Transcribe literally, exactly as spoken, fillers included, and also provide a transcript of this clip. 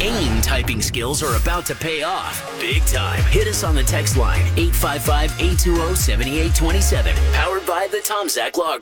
AIM typing skills are about to pay off big time. Hit us on the text line eight five five, eight two zero, seven eight two seven. Powered by the Tom Zach Law Group.